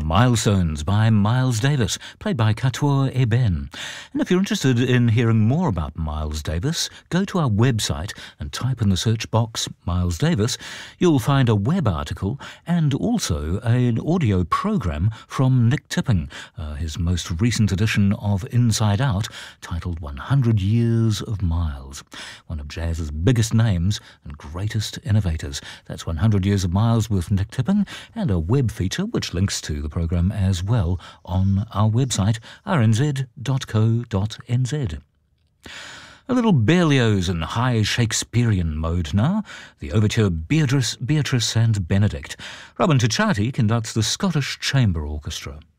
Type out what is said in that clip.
Milestones by Miles Davis, played by Katoa Eben. And if you're interested in hearing more about Miles Davis, go to our website and type in the search box Miles Davis. You'll find a web article and also an audio program from Nick Tipping, his most recent edition of Inside Out, titled 100 Years of Miles. One of jazz's biggest names and greatest innovators. That's 100 Years of Miles with Nick Tipping, and a web feature which links to the programme as well on our website, rnz.co.nz. A little Berlioz in high Shakespearean mode now, the overture Beatrice and Benedict. Robin Tuchati conducts the Scottish Chamber Orchestra.